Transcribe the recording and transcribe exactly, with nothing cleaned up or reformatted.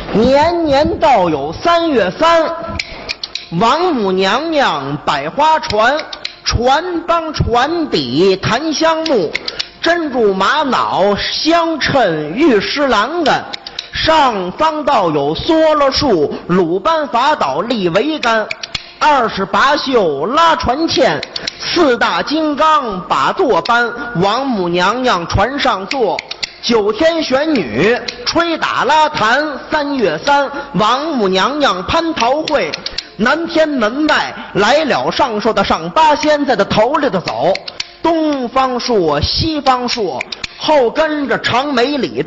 年年到有三月三，王母娘娘百花传，传帮传底檀香木，珍珠玛瑙香衬玉石栏杆。上方道有梭罗树，鲁班法岛立桅杆。二十八宿拉船纤，四大金刚把座搬。王母娘娘船上坐，九天玄女吹打拉弹。三月三，王母娘娘蟠桃会。南天门外来了上说的上八仙，在的头里头走，东方朔西方朔，后跟着长眉李